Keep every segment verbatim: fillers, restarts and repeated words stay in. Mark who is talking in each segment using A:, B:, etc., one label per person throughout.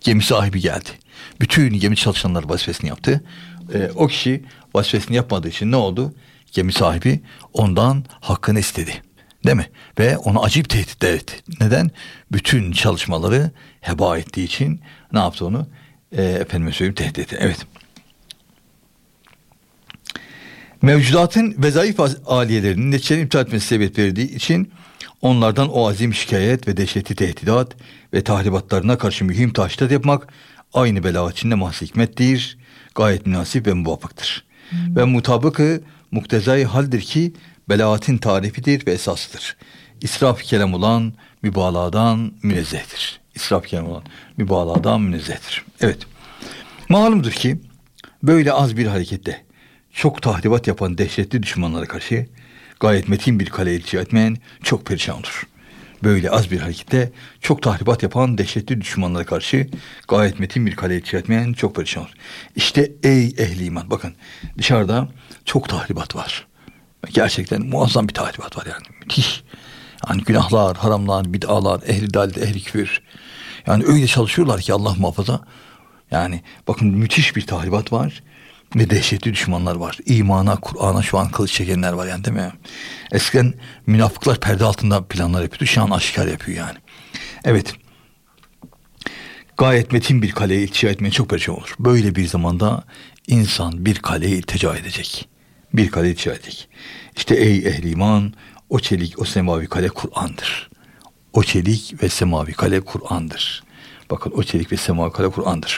A: Gemi sahibi geldi. Bütün gemi çalışanları vazifesini yaptı. Ee, o kişi vazifesini yapmadığı için ne oldu? Gemi sahibi ondan hakkını istedi. Değil mi? Ve onu acayip tehdit etti. Neden? Bütün çalışmaları heba ettiği için ne yaptı onu? Ee, efendime söyleyeyim tehdit etti. Evet. Mevcudatın vezaif aliyelerinin neticelerini iptal etmesi sebep verdiği için onlardan o azim şikayet ve dehşetli tehdidat ve tahribatlarına karşı mühim taştat yapmak aynı bela içinde mahz hikmettir. Gayet münasip ve muvaffaktır. Hmm. Ve mutabıkı muktezai haldir ki belaatin tarifidir ve esasıdır. İsraf kelam olan mübalağadan münezzehtir. İsraf kelam olan mübalağadan münezzehtir. Evet. Malumdur ki böyle az bir harekette çok tahribat yapan dehşetli düşmanlara karşı gayet metin bir kale iltica etmeyen çok perişan olur. Böyle az bir harekette çok tahribat yapan dehşetli düşmanlara karşı gayet metin bir kale iltica etmeyen çok perişan olur. İşte ey ehli iman, bakın dışarıda çok tahribat var. Gerçekten muazzam bir tahribat var yani. Müthiş. Yani günahlar, haramlar, bid'alar, ehli dalil, ehli küfür. Yani öyle çalışıyorlar ki Allah muhafaza. Yani bakın müthiş bir tahribat var. Ve dehşetli düşmanlar var. İmana, Kur'an'a şu an kılıç çekenler var yani, değil mi? Eskiden münafıklar perde altında planlar yapıyordu. Şu an aşikar yapıyor yani. Evet. Gayet metin bir kaleye iltica etmeye çok perişan olur. Böyle bir zamanda insan bir kaleye iltica edecek. Bir kaleye iltica edecek. İşte ey ehli iman, o çelik, o semavi kale Kur'an'dır. O çelik ve semavi kale Kur'an'dır. Bakın o çelik ve semavi kale Kur'an'dır.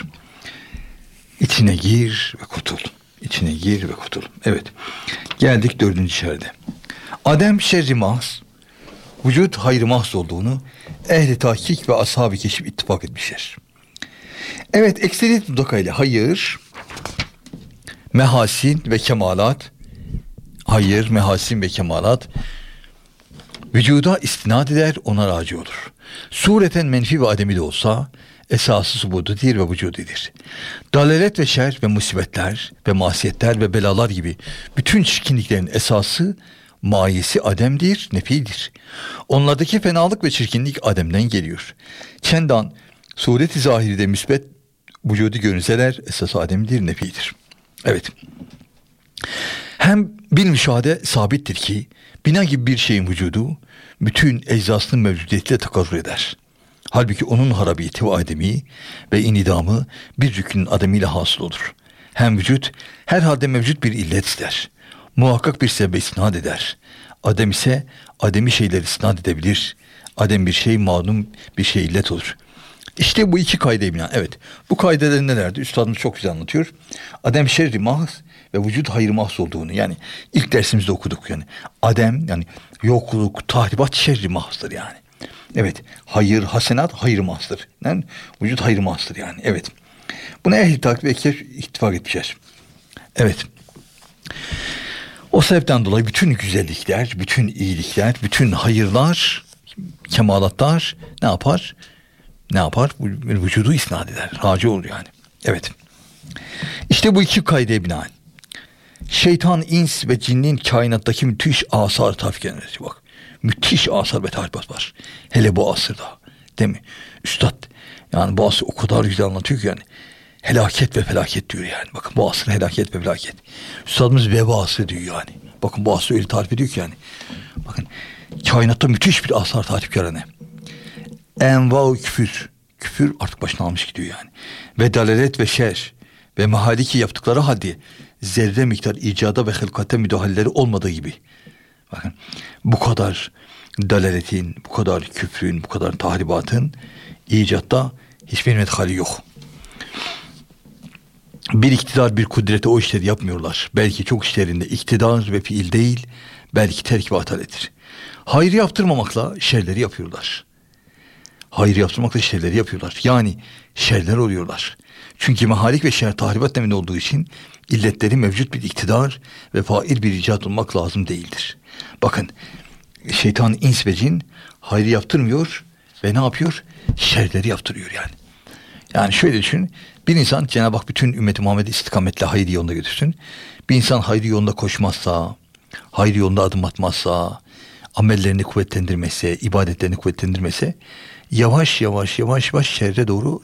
A: İçine gir ve kurtul. İçine gir ve kurtul. Evet. Geldik dördüncü şerde. Adem şerri mahz, vücut hayrı mahz olduğunu ehli tahkik ve ashab-ı keşif ittifak etmişler. Evet, ekseriyet mutlakayla hayır, mehasin ve kemalat, hayır, mehasin ve kemalat vücuda istinad eder, ona raci olur. Sureten menfi ve ademi de olsa esası subududir ve vücudidir. Dalalet ve şer ve musibetler ve masiyetler ve belalar gibi bütün çirkinliklerin esası, mayesi ademdir, nefidir. Onlardaki fenalık ve çirkinlik ademden geliyor. Çendan suret-i zahiride müsbet vücudu görünseler esası ademdir, nefidir. Evet. Hem bir müşahede sabittir ki bina gibi bir şeyin vücudu bütün eczasının mevcudiyetiyle takarrur eder. Halbuki onun harabiyeti ve ademi ve inidamı bir rükünün ademiyle hasıl olur. Hem vücut herhalde mevcut bir illet ister. Muhakkak bir sebebe isnad eder. Adem ise ademi şeyleri isnad edebilir. Adem bir şey malum bir şey illet olur. İşte bu iki kaideye binaen. Evet, bu kaideler nelerdi? Üstadımız çok güzel anlatıyor. Adem şerri mahz ve vücut hayır mahz olduğunu, yani ilk dersimizde okuduk yani. Adem yani yokluk, tahribat şerri mahzdır yani. Evet, hayır, hasenat hayır mahzdır. Yani vücut hayır mahzdır yani. Evet. Buna ehl-i takip ve ekser ittifak etmişler. Evet. O sebepten dolayı bütün güzellikler, bütün iyilikler, bütün hayırlar, kemalatlar ne yapar? Ne yapar? Vücudu isnad eder. Raci olur yani. Evet. İşte bu iki kaideye binaen şeytan, ins ve cinnin kainattaki müthiş asar tafik eder. Bak. Müthiş asar ve tahribat var. Hele bu asırda. Değil mi? Üstad yani bu asır o kadar güzel anlatıyor ki yani. Helaket ve felaket diyor yani. Bakın bu asır helaket ve felaket. Üstadımız veba asrı diyor yani. Bakın bu asrı öyle tarif ediyor ki yani. Bakın kainatta müthiş bir asar tarif yani. Enva-u küfür. Küfür artık başına almış gidiyor yani. Ve dalalet ve şer ve mehaliki yaptıkları halde zerre miktar icada ve hılkate müdahaleleri olmadığı gibi. Bakın bu kadar dalaletin, bu kadar küfrün, bu kadar tahribatın icatta hiçbir medhali yok. Bir iktidar, bir kudrete o işleri yapmıyorlar. Belki çok işlerinde iktidar ve fiil değil, belki terk ve ataletir. Hayır yaptırmamakla şerleri yapıyorlar. Hayır yaptırmakla şerleri yapıyorlar. Yani şerler oluyorlar. Çünkü mehalik ve şer tahribat deminde olduğu için illetleri mevcut bir iktidar ve fail bir icat olmak lazım değildir. Bakın şeytan, ins ve cin hayır yaptırmıyor ve ne yapıyor? Şerleri yaptırıyor yani. Yani şöyle düşün. Bir insan, Cenab-ı Hak bütün ümmeti Muhammed'i istikametle hayır yolunda götürsün. Bir insan hayır yolunda koşmazsa, hayır yolunda adım atmazsa, amellerini kuvvetlendirmese, ibadetlerini kuvvetlendirmese, yavaş yavaş yavaş yavaş şerre doğru